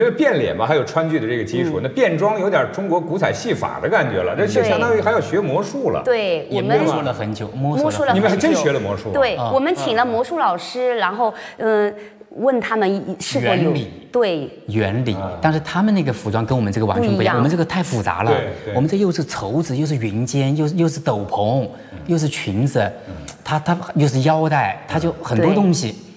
因为变脸嘛，还有川剧的这个基础，那变装有点中国古彩戏法的感觉了，这就相当于还要学魔术了。 对， 也摸索了很久，摸索了很久。 你们还真学了魔术？ 对，我们请了魔术老师，然后问他们是否有原理， 但是他们那个服装跟我们这个完全不一样，我们这个太复杂了。 对， 我们这又是绸子，又是云肩，又是斗篷，又是裙子，它又是腰带，它就很多东西。